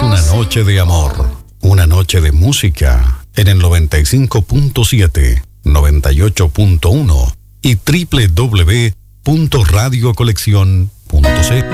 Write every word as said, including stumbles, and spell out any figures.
una noche de amor, una noche de música en el noventa y cinco punto siete, noventa y ocho punto uno y doble u doble u doble u punto radio colección punto c.